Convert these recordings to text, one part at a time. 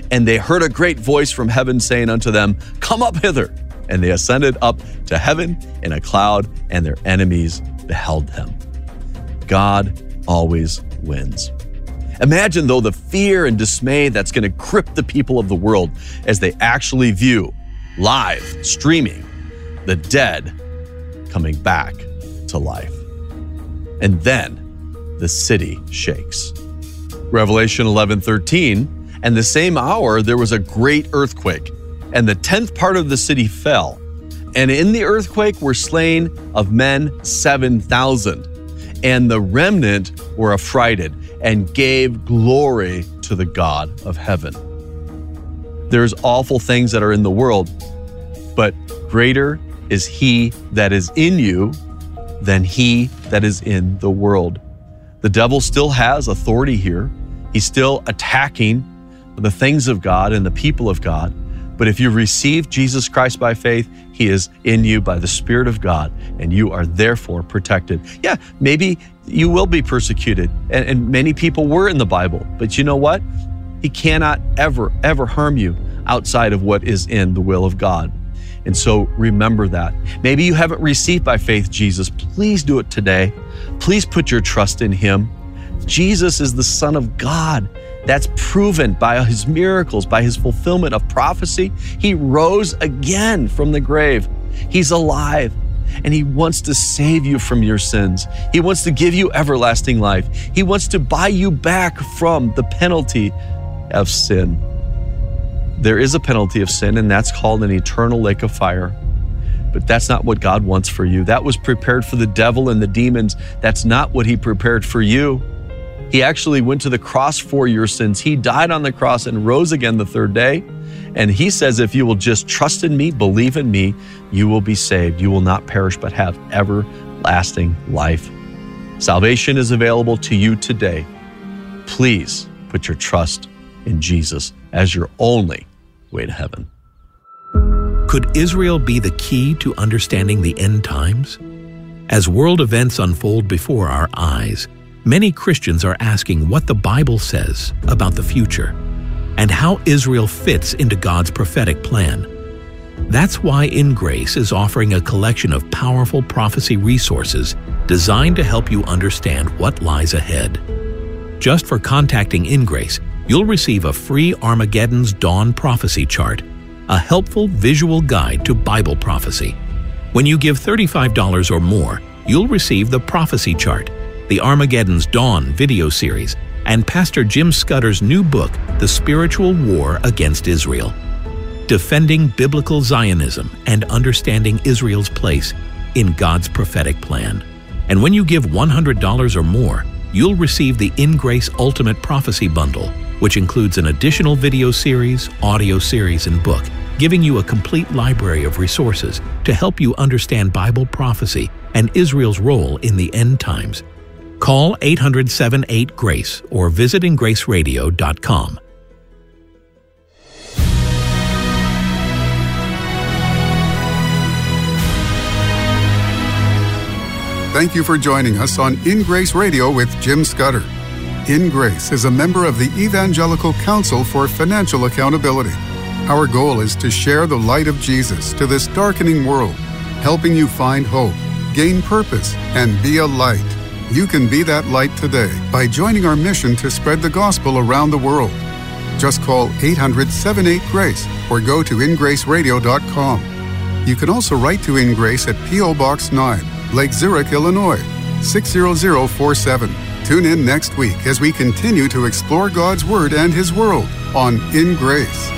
And they heard a great voice from heaven saying unto them, Come up hither. And they ascended up to heaven in a cloud, and their enemies beheld them. God always wins. Imagine, though, the fear and dismay that's going to grip the people of the world as they actually view, live, streaming, the dead coming back to life. And then the city shakes. Revelation 11:13, and the same hour there was a great earthquake, and the 10th part of the city fell. And in the earthquake were slain of men 7,000. And the remnant were affrighted and gave glory to the God of heaven. There's awful things that are in the world, but greater is he that is in you than he that is in the world. The devil still has authority here. He's still attacking the things of God and the people of God. But if you receive Jesus Christ by faith, he is in you by the Spirit of God, and you are therefore protected. Yeah, maybe you will be persecuted, and many people were in the Bible, but you know what? He cannot ever harm you outside of what is in the will of God. And so remember that. Maybe you haven't received by faith Jesus. Please do it today. Please put your trust in him. Jesus is the Son of God. That's proven by his miracles, by his fulfillment of prophecy. He rose again from the grave. He's alive, and he wants to save you from your sins. He wants to give you everlasting life. He wants to buy you back from the penalty of sin. There is a penalty of sin, and that's called an eternal lake of fire. But that's not what God wants for you. That was prepared for the devil and the demons. That's not what he prepared for you. He actually went to the cross for your sins. He died on the cross and rose again the third day. And he says, if you will just trust in me, believe in me, you will be saved. You will not perish, but have everlasting life. Salvation is available to you today. Please put your trust in Jesus as your only way to heaven. Could Israel be the key to understanding the end times? As world events unfold before our eyes, many Christians are asking what the Bible says about the future and how Israel fits into God's prophetic plan. That's why In Grace is offering a collection of powerful prophecy resources designed to help you understand what lies ahead. Just for contacting In Grace, you'll receive a free Armageddon's Dawn prophecy chart, a helpful visual guide to Bible prophecy. When you give $35 or more, you'll receive the prophecy chart, the Armageddon's Dawn video series, and Pastor Jim Scudder's new book, The Spiritual War Against Israel, Defending Biblical Zionism and Understanding Israel's Place in God's Prophetic Plan. And when you give $100 or more, you'll receive the In Grace Ultimate Prophecy Bundle, which includes an additional video series, audio series, and book, giving you a complete library of resources to help you understand Bible prophecy and Israel's role in the end times. Call 800-78-GRACE or visit ingraceradio.com. Thank you for joining us on In Grace Radio with Jim Scudder. In Grace is a member of the Evangelical Council for Financial Accountability. Our goal is to share the light of Jesus to this darkening world, helping you find hope, gain purpose, and be a light. You can be that light today by joining our mission to spread the gospel around the world. Just call 800-78-GRACE or go to ingraceradio.com. You can also write to In Grace at P.O. Box 9, Lake Zurich, Illinois, 60047. Tune in next week as we continue to explore God's Word and His world on In Grace.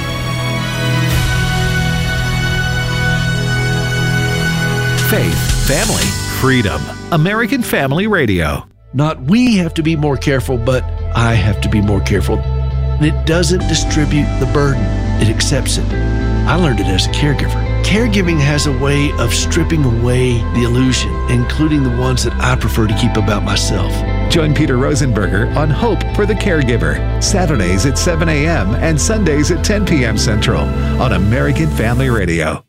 Faith, family, freedom. American Family Radio. Not we have to be more careful, but I have to be more careful. And it doesn't distribute the burden. It accepts it. I learned it as a caregiver. Caregiving has a way of stripping away the illusion, including the ones that I prefer to keep about myself. Join Peter Rosenberger on Hope for the Caregiver, Saturdays at 7 a.m. and Sundays at 10 p.m. Central on American Family Radio.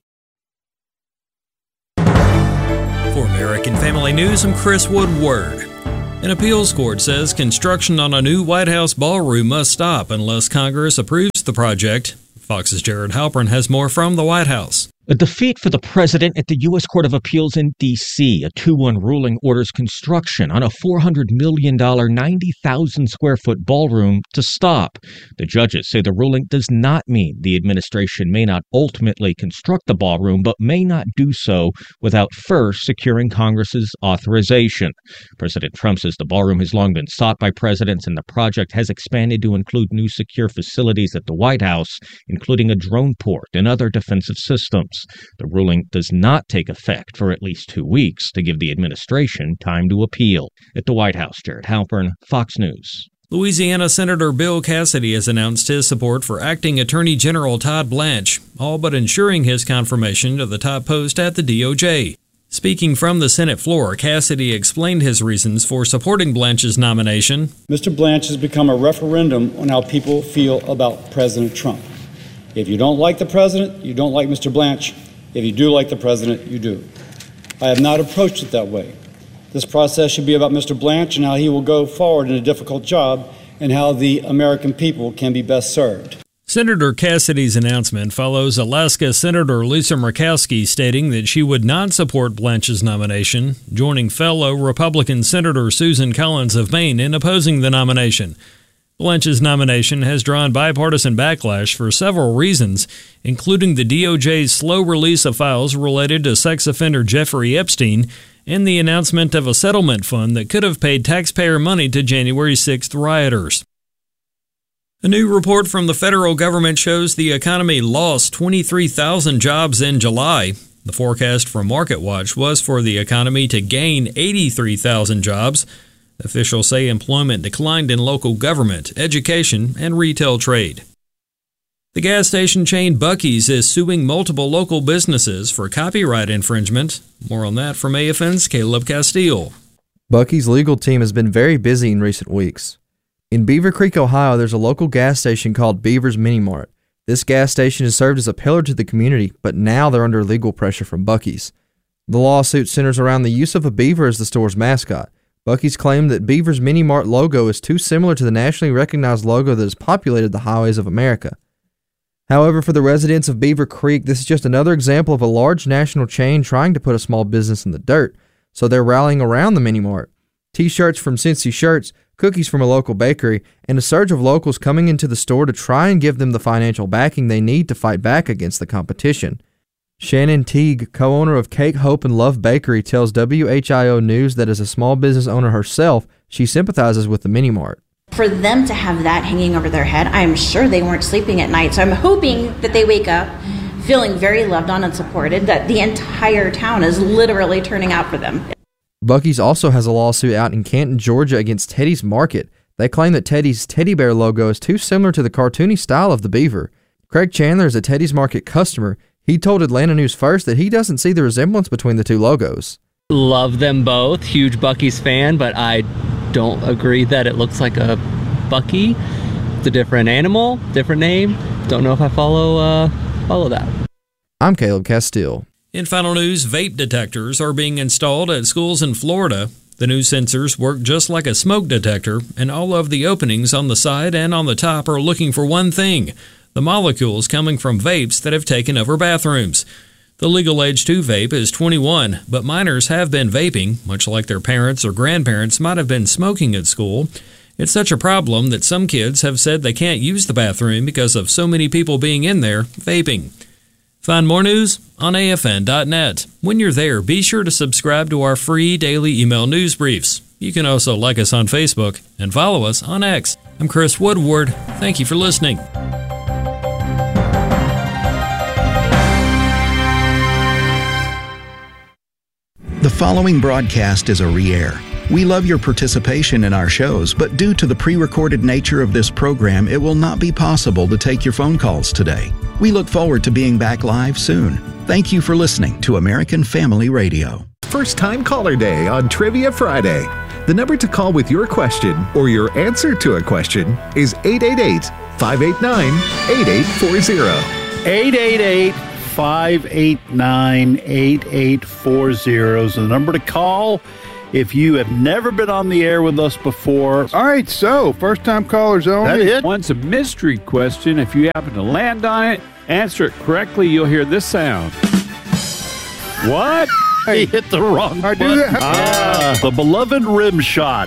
For American Family News, I'm Chris Woodward. An appeals court says construction on a new White House ballroom must stop unless Congress approves the project. Fox's Jared Halpern has more from the White House. A defeat for the president at the U.S. Court of Appeals in D.C. A 2-1 ruling orders construction on a $400 million, 90,000-square-foot ballroom to stop. The judges say the ruling does not mean the administration may not ultimately construct the ballroom, but may not do so without first securing Congress's authorization. President Trump says the ballroom has long been sought by presidents, and the project has expanded to include new secure facilities at the White House, including a drone port and other defensive systems. The ruling does not take effect for at least 2 weeks to give the administration time to appeal. At the White House, Jared Halpern, Fox News. Louisiana Senator Bill Cassidy has announced his support for Acting Attorney General Todd Blanche, all but ensuring his confirmation to the top post at the DOJ. Speaking from the Senate floor, Cassidy explained his reasons for supporting Blanche's nomination. Mr. Blanche has become a referendum on how people feel about President Trump. If you don't like the president, you don't like Mr. Blanche. If you do like the president, you do. I have not approached it that way. This process should be about Mr. Blanche and how he will go forward in a difficult job and how the American people can be best served. Senator Cassidy's announcement follows Alaska Senator Lisa Murkowski stating that she would not support Blanche's nomination, joining fellow Republican Senator Susan Collins of Maine in opposing the nomination. Blanche's nomination has drawn bipartisan backlash for several reasons, including the DOJ's slow release of files related to sex offender Jeffrey Epstein and the announcement of a settlement fund that could have paid taxpayer money to January 6th rioters. A new report from the federal government shows the economy lost 23,000 jobs in July. The forecast from MarketWatch was for the economy to gain 83,000 jobs. Officials say employment declined in local government, education, and retail trade. The gas station chain Buc-ee's is suing multiple local businesses for copyright infringement. More on that from AFN's Caleb Castile. Buc-ee's legal team has been very busy in recent weeks. In Beaver Creek, Ohio, there's a local gas station called Beaver's Mini Mart. This gas station has served as a pillar to the community, but now they're under legal pressure from Buc-ee's. The lawsuit centers around the use of a beaver as the store's mascot. Buc-ee's claim that Beaver's Mini Mart logo is too similar to the nationally recognized logo that has populated the highways of America. However, for the residents of Beaver Creek, this is just another example of a large national chain trying to put a small business in the dirt, so they're rallying around the Mini Mart. T-shirts from Cincy Shirts, cookies from a local bakery, and a surge of locals coming into the store to try and give them the financial backing they need to fight back against the competition. Shannon Teague, co-owner of Cake, Hope, and Love Bakery, tells WHIO News that as a small business owner herself, she sympathizes with the Mini Mart. For them to have that hanging over their head, I'm sure they weren't sleeping at night. So I'm hoping that they wake up feeling very loved on and supported, that the entire town is literally turning out for them. Buc-ee's also has a lawsuit out in Canton, Georgia against Teddy's Market. They claim that Teddy's teddy bear logo is too similar to the cartoony style of the beaver. Craig Chandler is a Teddy's Market customer. He told Atlanta News First that he doesn't see the resemblance between the two logos. Love them both. Huge Buc-ee's fan, but I don't agree that it looks like a Buc-ee. It's a different animal, different name. Don't know if I follow that. I'm Caleb Castile. In final news, vape detectors are being installed at schools in Florida. The new sensors work just like a smoke detector, and all of the openings on the side and on the top are looking for one thing: the molecules coming from vapes that have taken over bathrooms. The legal age to vape is 21, but minors have been vaping, much like their parents or grandparents might have been smoking at school. It's such a problem that some kids have said they can't use the bathroom because of so many people being in there vaping. Find more news on AFN.net. When you're there, be sure to subscribe to our free daily email news briefs. You can also like us on Facebook and follow us on X. I'm Chris Woodward. Thank you for listening. The following broadcast is a re-air. We love your participation in our shows, but due to the pre-recorded nature of this program, it will not be possible to take your phone calls today. We look forward to being back live soon. Thank you for listening to American Family Radio. First time caller day on Trivia Friday. The number to call with your question or your answer to a question is 888-589-8840. 888-589-8840 is the number to call. If you have never been on the air with us before, all right, so first-time callers only. That's it. One's a mystery question. If you happen to land on it, answer it correctly, you'll hear this sound. What? He hit the wrong button. The beloved rim shot.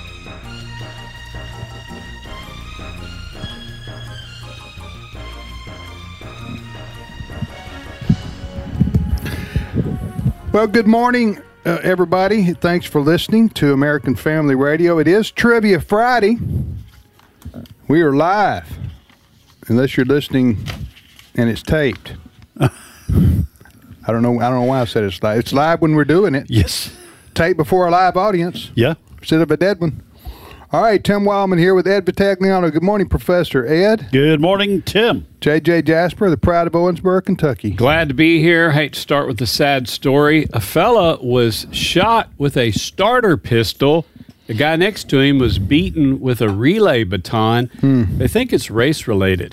Well, good morning, everybody. Thanks for listening to American Family Radio. It is Trivia Friday. We are live, unless you're listening and it's taped. I don't know why I said it's live. It's live when we're doing it. Yes. Taped before a live audience. Yeah. Instead of a dead one. All right, Tim Wildman here with Ed Vitagliano. Good morning, Professor Ed. Good morning, Tim. J.J. Jasper, the pride of Owensboro, Kentucky. Glad to be here. Hate to start with a sad story. A fella was shot with a starter pistol. The guy next to him was beaten with a relay baton. They think it's race related.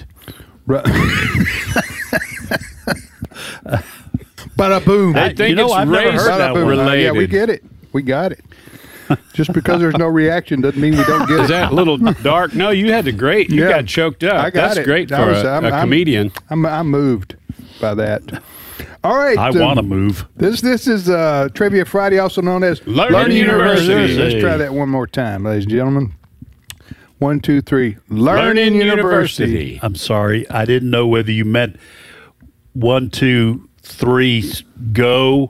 Bada boom. I think it's I've never heard that one. related. Yeah, we get it. We got it. Just because there's no reaction doesn't mean we don't get it. Is that a little dark? No, you had to great. You got choked up. I got That's it. great for a comedian. I'm moved by that. All right. I want to move. This is Trivia Friday, also known as Learning University. Let's try that one more time, ladies and gentlemen. 1, 2, 3. Learning University. I'm sorry. I didn't know whether you meant 1, 2, 3, go.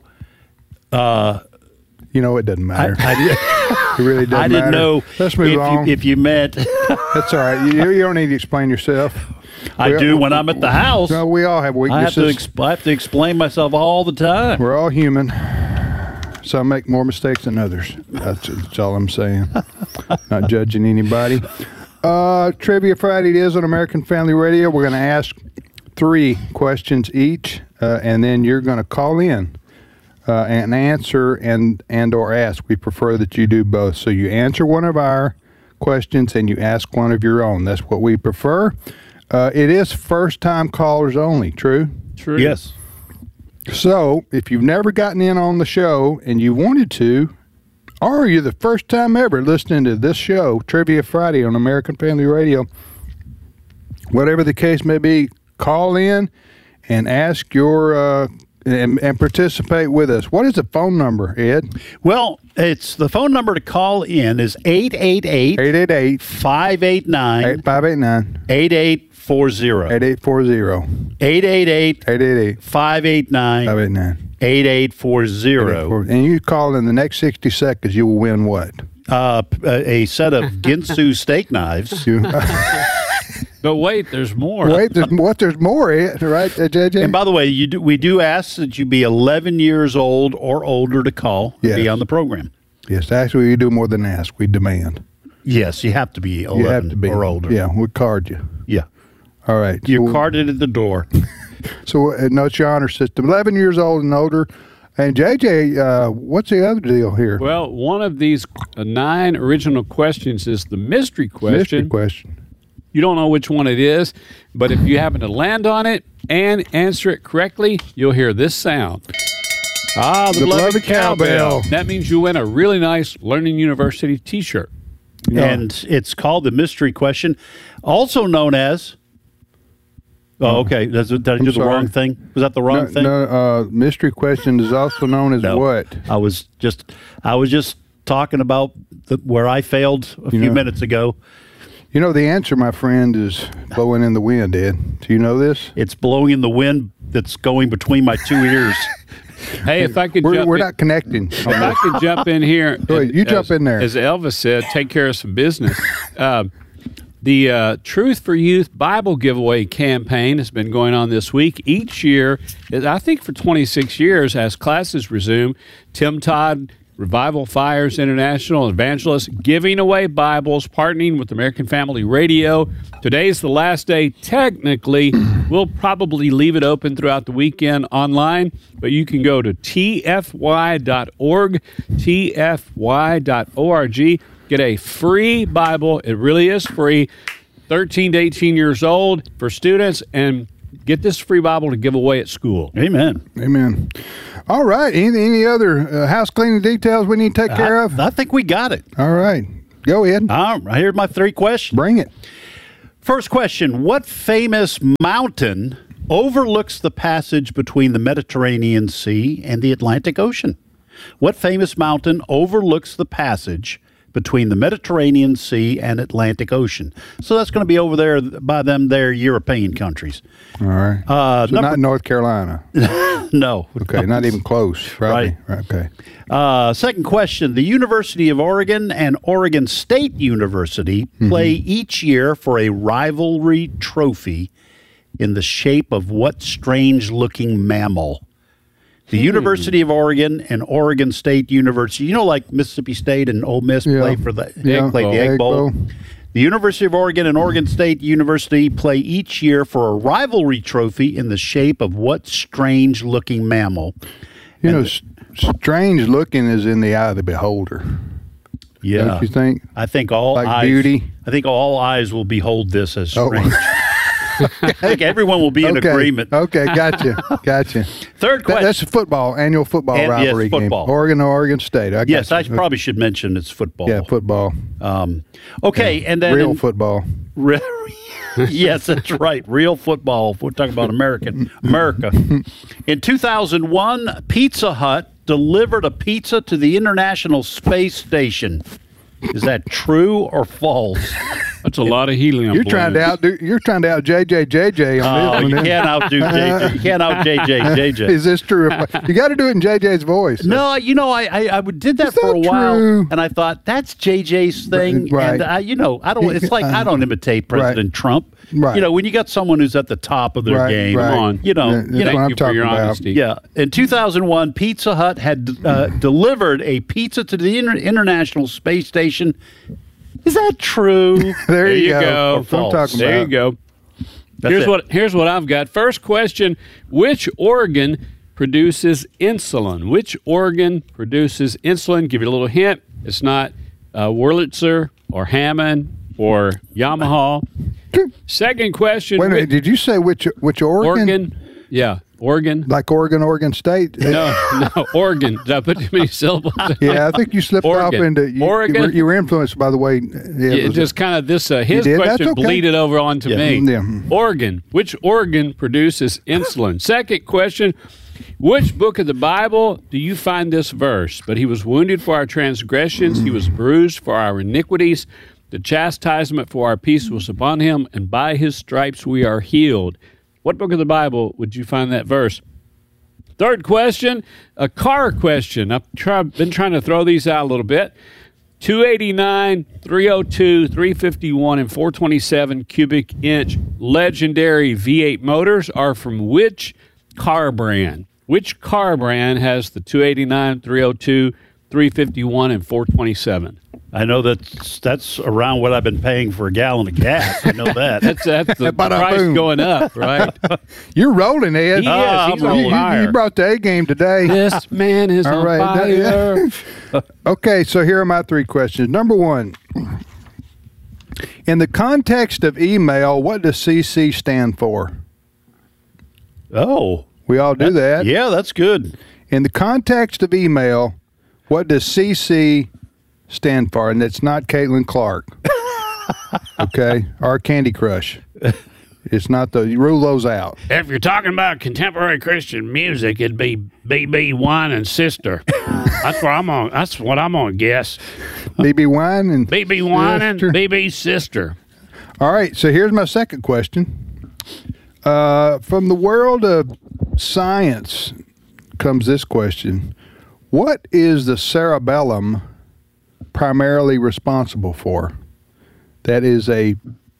You know, it doesn't matter. It really doesn't matter. I didn't know. Let's move on. If you meant. That's all right. You don't need to explain yourself. I do when I'm at the house. No, we all have weaknesses. I have to explain myself all the time. We're all human. Some make more mistakes than others. That's all I'm saying. Not judging anybody. Trivia Friday it is on American Family Radio. We're going to ask 3 questions each, and then you're going to call in and answer and or ask. We prefer that you do both. So you answer one of our questions and you ask one of your own. That's what we prefer. It is first-time callers only, true? True. Yes. So if you've never gotten in on the show and you wanted to, or you're the first time ever listening to this show, Trivia Friday on American Family Radio, whatever the case may be, call in and ask your and participate with us. What is the phone number, Ed? Well, it's the phone number to call in is 888 589 8840. 888 589 8840. And you call in the next 60 seconds, you will win what? A set of Ginsu steak knives. But wait, there's more. There's more, right, JJ? And by the way, we do ask that you be 11 years old or older to call and be on the program. Yes, actually, we do more than ask. We demand. Yes, you have to be 11 or older. Yeah, we card you. Yeah. All right. You're carded at the door. So, no, it's your honor system. 11 years old and older. And JJ, what's the other deal here? Well, one of these 9 original questions is the mystery question. Mystery question. You don't know which one it is, but if you happen to land on it and answer it correctly, you'll hear this sound. The beloved cowbell. That means you win a really nice Learning University t-shirt. And it's called the mystery question, also known as... Oh, okay. Did I do the wrong thing? Was that the wrong thing? No, mystery question is also known as what? I was just talking about where I failed a few minutes ago. You know, the answer, my friend, is blowing in the wind, Ed. Do you know this? It's blowing in the wind that's going between my 2 ears. Hey, if I could we're not connecting. If I could jump in here. Go ahead, you jump in there. As Elvis said, take care of some business. The Truth for Youth Bible giveaway campaign has been going on this week. Each year, I think for 26 years, as classes resume, Tim Todd, Revival Fires International Evangelists, giving away Bibles, partnering with American Family Radio. Today's the last day. Technically, we'll probably leave it open throughout the weekend online, but you can go to tfy.org, tfy.org, get a free Bible. It really is free, 13 to 18 years old for students, and get this free Bible to give away at school. Amen. Amen. All right. Any other house cleaning details we need to take care of? I think we got it. All right. Go ahead. All right. Here's my 3 questions. Bring it. First question. What famous mountain overlooks the passage between the Mediterranean Sea and the Atlantic Ocean? What famous mountain overlooks the passage between the Mediterranean Sea and Atlantic Ocean? So that's going to be over there by their European countries. All right. So not North Carolina. No. Okay, not even close. Probably. Right. Okay. Second question. The University of Oregon and Oregon State University play each year for a rivalry trophy in the shape of what strange-looking mammal? The University of Oregon and Oregon State University, like Mississippi State and Ole Miss play for the Egg Bowl. The University of Oregon and Oregon State University play each year for a rivalry trophy in the shape of what strange-looking mammal? Strange looking is in the eye of the beholder. Yeah. Don't you think? I think all eyes. Beauty. I think all eyes will behold this as strange. I think everyone will be in agreement. Okay, gotcha. Third question. That's a annual football rivalry yes, football. game. Oregon State. I probably should mention it's football. Yeah, football. Okay, and then real football. Yes, that's right. Real football. We're talking about America. In 2001, Pizza Hut delivered a pizza to the International Space Station. Is that true or false? That's a lot of helium. You're trying to outdo JJ on this one. You can't outdo JJ. You can't out JJ. Is this true? You got to do it in JJ's voice. No, I did that for a while, and I thought that's JJ's thing. Right. And I don't. It's like I don't imitate President Trump. Right. When you got someone who's at the top of their game, come on. Thank you for your honesty. Yeah. In 2001, Pizza Hut had delivered a pizza to the International Space Station. Is that true? There you go. That's what I'm talking there about. You go. Here's what I've got. First question: which organ produces insulin? Which organ produces insulin? Give you a little hint. It's not Wurlitzer or Hammond or Yamaha. Second question. Wait a minute. Did you say which organ? Organ. Yeah. Oregon. Like Oregon State? No, Oregon. Did I put too many syllables? Yeah, I think you slipped off into Oregon. You were influenced by the way. It just kind of this. His question bleeded over onto me. Yeah. Organ. Which organ produces insulin? Second question. Which book of the Bible do you find this verse? But he was wounded for our transgressions. He was bruised for our iniquities. The chastisement for our peace was upon him, and by his stripes we are healed. What book of the Bible would you find that verse? Third question, a car question. I've been trying to throw these out a little bit. 289, 302, 351, and 427 cubic inch legendary V8 motors are from which car brand? Which car brand has the 289, 302, 351, and 427? I know that's around what I've been paying for a gallon of gas. I know that. that's the price going up, right? You're rolling, Ed. He is. He's on fire. You brought the A game today. This man is on fire. Okay, so here are my 3 questions. Number 1, in the context of email, what does CC stand for? Oh. We all do that. Yeah, that's good. In the context of email, what does CC stand for? And it's not Caitlin Clark. Okay? Or Candy Crush. It's not you rule those out. If you're talking about contemporary Christian music, it'd be BB Wine and Sister. That's what I'm gonna guess. BB Wine and BB Wine and BB Sister. All right, so here's my second question. From the world of science comes this question. What is the cerebellum primarily responsible for? That is a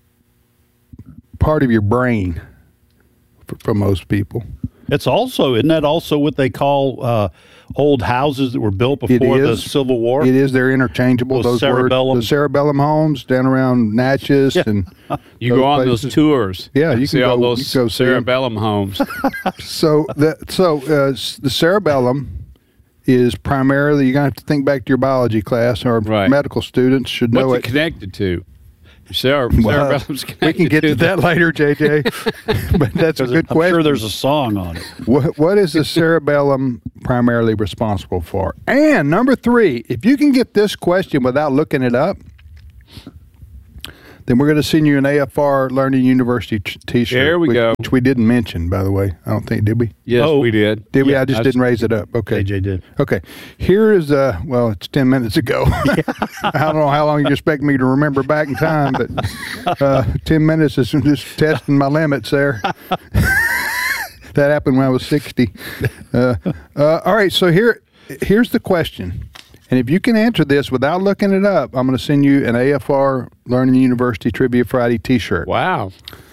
part of your brain for most people. Isn't that also what they call old houses that were built before the Civil War? It is. They're interchangeable. Those cerebellum. Words, the cerebellum homes down around Natchez and you go on those tours. Yeah, you see can all go, those cerebellum homes. So the cerebellum is primarily, you're going to have to think back to your biology class, or medical students should know What's it. Connected to? Cerebellum's we can get to that later, JJ. But that's a good question. I'm sure there's a song on it. What is the cerebellum primarily responsible for? And number 3, if you can get this question without looking it up, then we're going to send you an AFR Learning University T-shirt. There we go. Which we didn't mention, by the way. I don't think, did we? Yes, we did. Did we? I just didn't raise it up. Okay. AJ did. Okay. Here is, well, it's 10 minutes ago. I don't know how long you expect me to remember back in time, but 10 minutes is just testing my limits there. That happened when I was 60. All right, so here's the question. And if you can answer this without looking it up, I'm going to send you an AFR Learning University Trivia Friday T-shirt. Wow.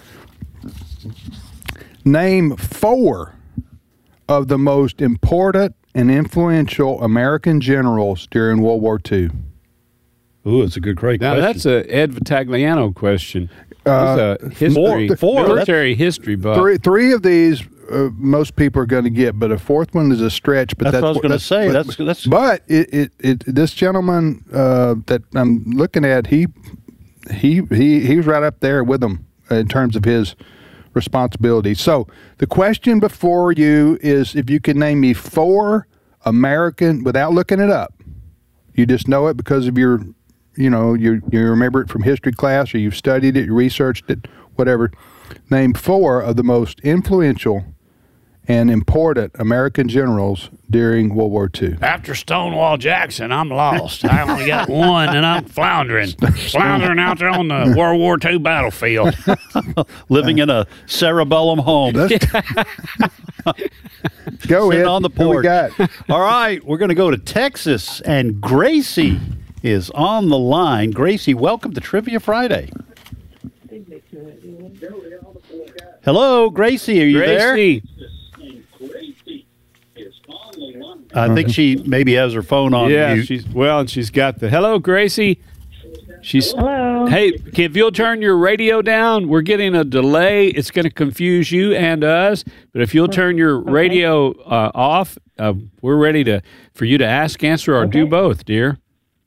Name 4 of the most important and influential American generals during World War II. Ooh, it's a great question. Now, that's a Ed Vitagliano question. He's a military history buff. Three of these most people are going to get, but a 4th one is a stretch. But that's what I was going to say. That's. But this gentleman that I'm looking at, he was right up there with them in terms of his responsibility. So the question before you is if you can name me 4 American without looking it up. You just know it because of you remember it from history class, or you've studied it, you researched it, whatever. Name 4 of the most influential and important American generals during World War II. After Stonewall Jackson, I'm lost. I only got one, and I'm floundering out there on the World War II battlefield. Living in a cerebellum home. Go ahead. On the porch. All right, we're going to go to Texas, and Gracie is on the line. Gracie, welcome to Trivia Friday. Hello, Gracie. Are you there? I think she maybe has her phone on mute. She's got the hello, Gracie. Hello. Hey, if you'll turn your radio down, we're getting a delay. It's going to confuse you and us. But if you'll turn your radio off, we're ready for you to ask, answer, or do both, dear.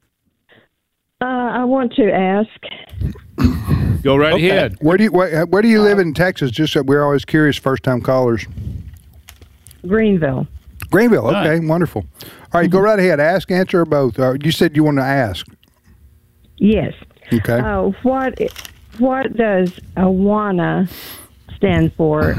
I want to ask. Go right ahead. Where do you live in Texas? Just so we're always curious, first-time callers. Greenville. Okay, wonderful. All right, go right ahead. Ask, answer, or both. You said you want to ask. Yes. Okay. What does AWANA stand for?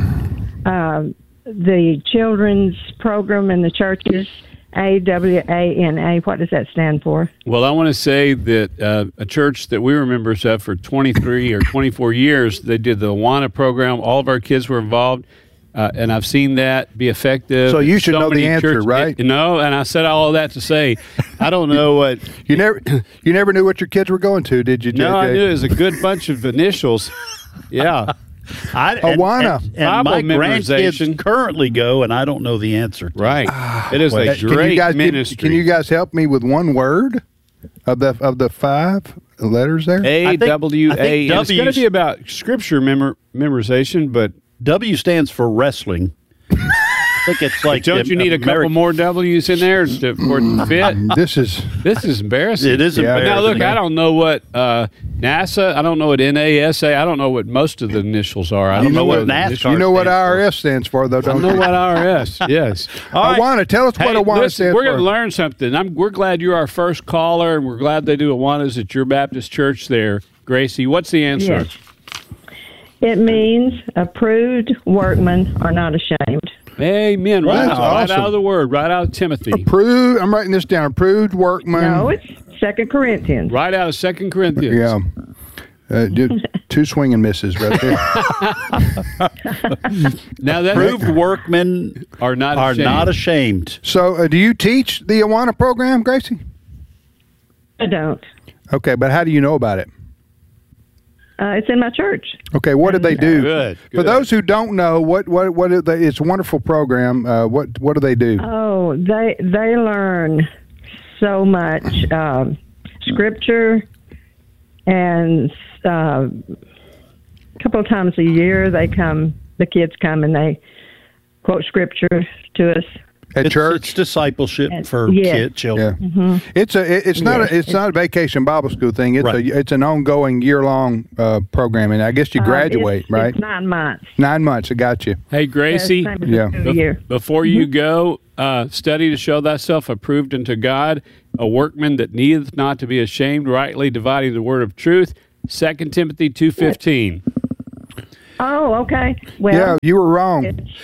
The children's program in the churches, AWANA. What does that stand for? Well, I want to say that a church that we were members of for 23 or 24 years, they did the AWANA program. All of our kids were involved. And I've seen that be effective. So you should know the answer, right? No, and I said all of that to say, I don't know what you never knew what your kids were going to, did you? JJ? No, I knew it was a good bunch of initials. Yeah, AWANA. And my grandkids currently go, and I don't know the answer. Right, it is a great ministry. Can you guys help me with one word of the 5 letters there? AWA. It's going to be about scripture memorization, but. W stands for wrestling. I think it's like. Don't you need a couple more W's in there for it to fit? This is embarrassing. It is embarrassing. Now look, I don't know what NASA. I don't know what NASA. I don't know what most of the initials are. I don't know what NASCAR. You know what IRS stands for, though, don't you? I know what IRS. Yes. All right. AWANA. Tell us what AWANA stands for. We're going to learn something. We're glad you're our first caller, and we're glad they do AWANAs at your Baptist church there, Gracie. What's the answer? Yes. It means approved workmen are not ashamed. Amen. Wow, right awesome. out of the word, right out of Timothy. Approved. I'm writing this down. Approved workmen. No, it's 2 Corinthians. Right out of 2 Corinthians. Yeah. 2 swinging misses right there. Now that approved workmen are not ashamed. So, do you teach the AWANA program, Gracie? I don't. Okay, but how do you know about it? It's in my church. Okay, what did they do? Good. For those who don't know, what it's a wonderful program. What do they do? Oh, they learn so much scripture, and a couple of times a year the kids come and they quote scripture to us. At church, it's discipleship for children. Yeah. Mm-hmm. It's not a vacation Bible school thing. It's an ongoing year-long program, and I guess you graduate, right? It's 9 months. 9 months. I got you. Hey, Gracie. Before you go, study to show thyself approved unto God, a workman that needeth not to be ashamed, rightly dividing the word of truth. 2 Timothy 2:15. Oh, okay. Well, yeah, you were wrong,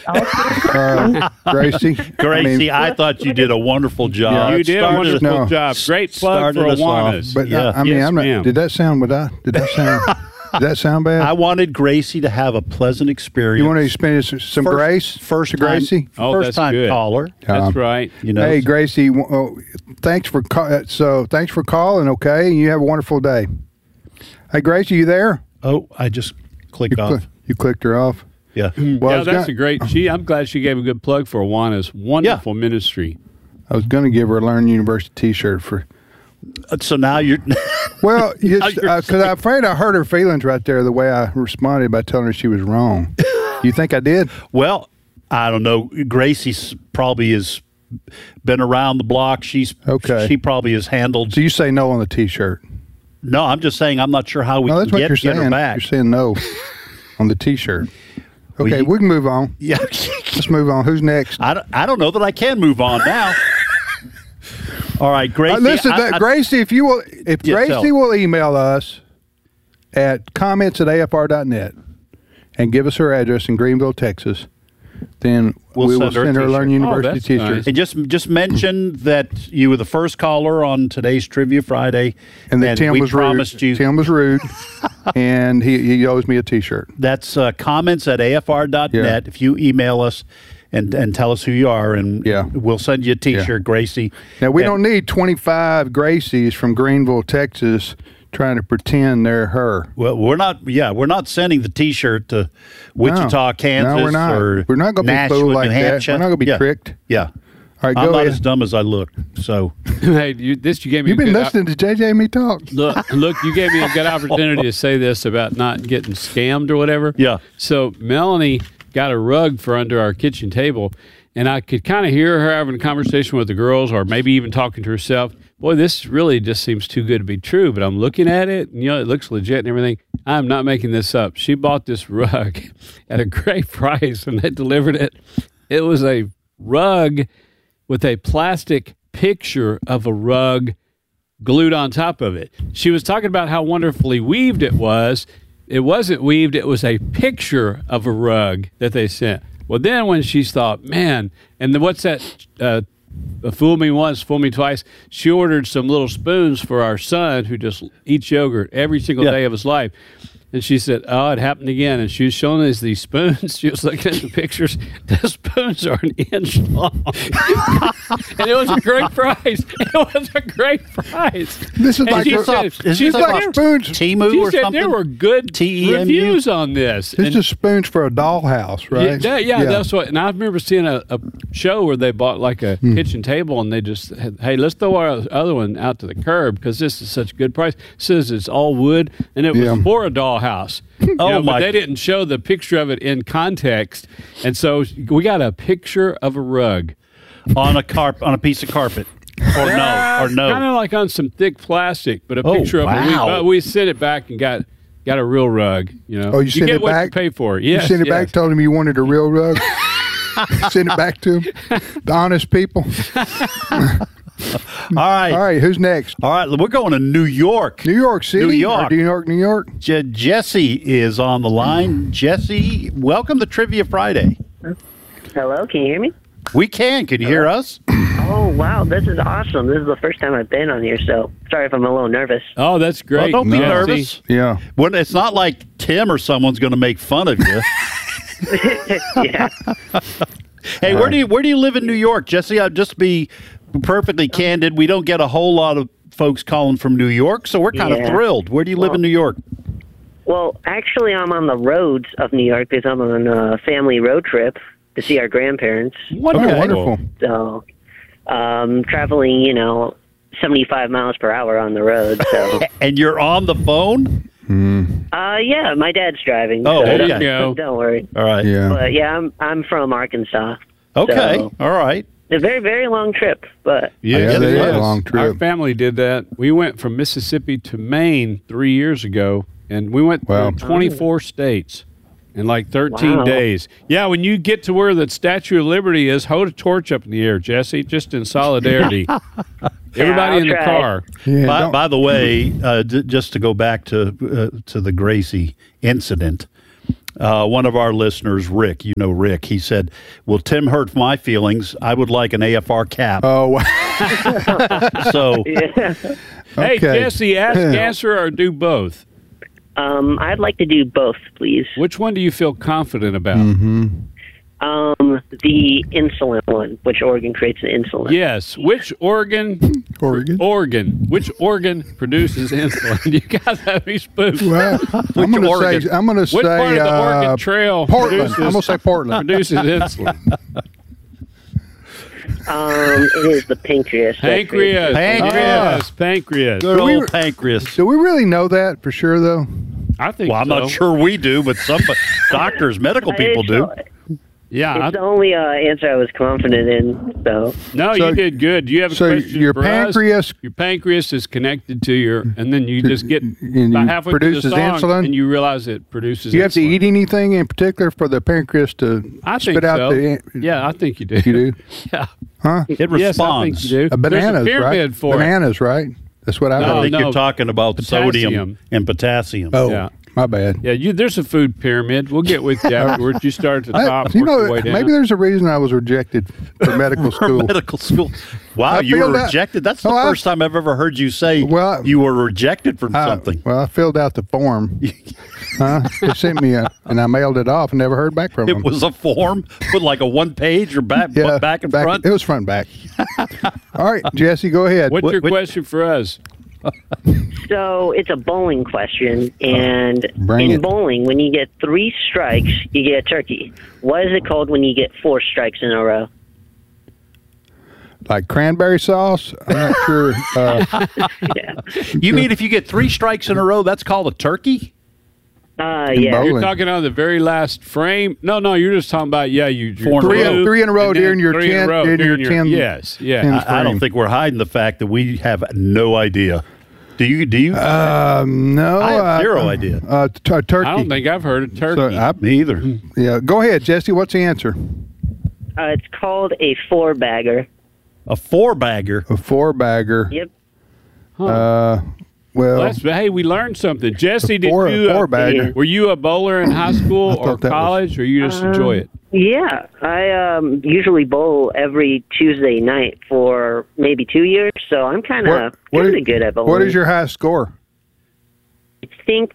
Gracie. Gracie, I thought you did a wonderful job. Yeah, you did a wonderful job. Great plug for Awanas. But I'm not. Did that sound? Did that sound bad? I wanted Gracie to have a pleasant experience. You want to experience some grace? First Gracie? First time caller. That's right. Hey, Gracie. Thanks for calling. Okay, you have a wonderful day. Hey, Gracie, you there? Oh, I just clicked off. You clicked her off? Yeah. Well, that's a great. I'm glad she gave a good plug for Awana's wonderful ministry. I was going to give her a Learn University T-shirt for. So now you're. Well, because I'm afraid I hurt her feelings right there the way I responded by telling her she was wrong. You think I did? Well, I don't know. Gracie probably has been around the block. She's okay. She probably has handled. So you say no on the T-shirt? No, I'm just saying I'm not sure how we that's can what you're get her saying. back. You're saying no on the T-shirt. Okay, we can move on. Yeah, let's move on. Who's next? I don't know that I can move on now. All right, Gracie. Listen, Gracie, if Gracie will email us at comments@afr.net and give us her address in Greenville, Texas, then we will send her a Learn University T-shirt. Nice. And just mention that you were the first caller on today's Trivia Friday, and that Tim was promised rude. Tim was rude, and he owes me a T-shirt. That's comments@afr.net. Yeah. If you email us and tell us who you are, and we'll send you a T-shirt, Gracie. Now we don't need 25 Gracies from Greenville, Texas, trying to pretend they're her. Well, we're not sending the T-shirt to Wichita, Kansas. No, we're not. Or not going to be fooled like that. We're not going to be tricked. Yeah. All right, I'm go not ahead. as dumb as I look. So, hey, you gave me. You've been listening to JJ and me talk. Look, you gave me a good opportunity to say this about not getting scammed or whatever. Yeah. So Melanie got a rug for under our kitchen table, and I could kind of hear her having a conversation with the girls, or maybe even talking to herself. Boy, this really just seems too good to be true. But I'm looking at it, and it looks legit and everything. I'm not making this up. She bought this rug at a great price, and they delivered it. It was a rug with a plastic picture of a rug glued on top of it. She was talking about how wonderfully weaved it was. It wasn't weaved. It was a picture of a rug that they sent. Well, then when she thought, man, and then what's that? Fool me once, fool me twice. She ordered some little spoons for our son who just eats yogurt every single day of his life. And she said, oh, it happened again. And she was showing us these spoons. She was looking at the pictures. The spoons are an inch long. And it was a great price. It was a great price. This is like spoons. Temu or she said something? There were good reviews on this. It's just spoons for a dollhouse, right? Yeah, that's what. And I remember seeing a show where they bought like a kitchen table, and they just had, hey, let's throw our other one out to the curb because this is such a good price. It says it's all wood, and it was for a dollhouse. But they didn't show the picture of it in context, and so we got a picture of a rug on a piece of carpet. Or no. Kind of like on some thick plastic, but a picture of it. We sent it back and got a real rug. Oh, you sent get it what back? You pay for it. Yes, you sent it back, told him you wanted a real rug. Send it back to him. The honest people. All right. Who's next? All right, we're going to New York. New York City? New York. Jesse is on the line. Jesse, welcome to Trivia Friday. Hello, can you hear me? We can. Can you hear us? Oh, wow, this is awesome. This is the first time I've been on here, so sorry if I'm a little nervous. Oh, that's great. Well, don't be nervous. Yeah. Well, it's not like Tim or someone's going to make fun of you. Yeah. Hey, where do you live in New York, Jesse? I'll just be perfectly candid. We don't get a whole lot of folks calling from New York, so we're kind of thrilled. Where do you live in New York? Well, actually, I'm on the roads of New York because I'm on a family road trip to see our grandparents. Wonderful. So, traveling, 75 miles per hour on the road. So. And you're on the phone? Yeah, my dad's driving. Oh, so okay. Don't worry. All right. Yeah. But yeah, I'm from Arkansas. Okay. So, all right. a very, very long trip, but Yes, it it is was. a long trip. Our family did that. We went from Mississippi to Maine 3 years ago, and we went Wow. through 24 states in like 13 Wow. days. Yeah, when you get to where the Statue of Liberty is, hold a torch up in the air, Jesse, just in solidarity. Everybody I'll in the try. car. Yeah, By the way, just to go back to the Gracie incident, one of our listeners, Rick, Rick, he said, "Well, Tim hurt my feelings. I would like an AFR cap." Oh, wow. So, yeah. Hey, Okay. Jesse, ask, answer, or do both. I'd like to do both, please. Which one do you feel confident about? Mm-hmm. The insulin one, which organ creates the insulin? Yes. Which organ? Which organ produces insulin? You guys have me spooked. Well, I'm going to say. Which part of the organ trail Portland. produces, I'm going to say Portland. produces insulin? It is the pancreas. Pancreas. good old pancreas. Do we really know that for sure, though? I think Well, I'm so. not sure we do, but some doctors, medical people do. Yeah. It's the only answer I was confident in. So No, So- you did good. Do you have a so question your for pancreas- us? Your pancreas is connected to your, and then you just get And about you halfway through the produces song, insulin? and you realize it produces. Do you have to insulin. eat anything in particular for the pancreas to I think spit out so. the? Yeah, I think you do. You do? Yeah. Huh? It Yes, I think responds. you do. Bananas, There's a pyramid right? for it. Bananas, right? That's what I No, I think heard. you're talking about Potassium. sodium and potassium. Oh, Yeah. my bad. Yeah, there's a food pyramid. We'll get with you afterwards. You start at the top, You work know, your way down. maybe there's a reason I was rejected for medical school. Medical school. Wow, I you were filled out- rejected. That's the Oh, I- first time I've ever heard you say Well, you were rejected from something. Well, I filled out the form. They sent me and I mailed it off and never heard back from them. It was a form with like a one page or back and front. It was front and back. All right, Jesse, go ahead. What's your question for us? So it's a bowling question, and Bring in it. bowling, when you get 3 strikes, you get a turkey. What is it called when you get 4 strikes in a row? Like cranberry sauce? I'm not sure. You mean if you get 3 strikes in a row, that's called a turkey? Yeah. You're talking on the very last frame. No, you're just talking about you. Three in a row during your 10. During your 10. Yes, yeah. 10 I don't frame. think we're hiding the fact that we have no idea. Do you? No, I have zero idea. Turkey. I don't think I've heard of turkey. Me either. Yeah, go ahead, Jesse. What's the answer? It's called a 4-bagger. A 4-bagger. A 4-bagger. Yep. Well, hey, we learned something. Jesse, did Four- you? four-bagger. Were you a bowler in high school or thought that college, or you just enjoy it? Yeah, I usually bowl every Tuesday night for maybe 2 years, so I'm kind of good at bowling. What is your highest score? I think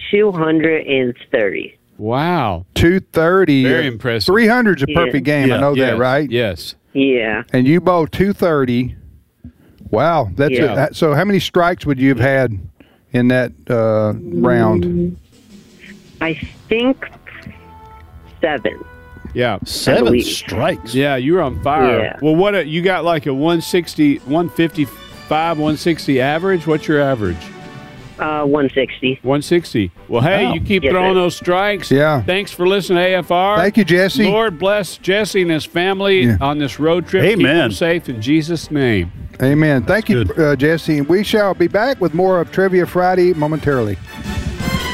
230. Wow. 230. Very impressive. 300's a perfect game. I know that, right? Yes. Yeah. And you bowled 230. Wow, that's Yeah. so. How many strikes would you have had in that round? I think 7. Yeah. 7 strikes. Yeah, you were on fire. Yeah. Well, what you got like a 160, 155, 160 average? What's your average? 160. 160. Well, hey, Wow. you keep Yes, throwing sir. those strikes. Yeah. Thanks for listening to AFR. Thank you, Jesse. Lord bless Jesse and his family on this road trip. Keep Amen. them safe in Jesus' name. Amen. Thank you, Jesse. We shall be back with more of Trivia Friday momentarily.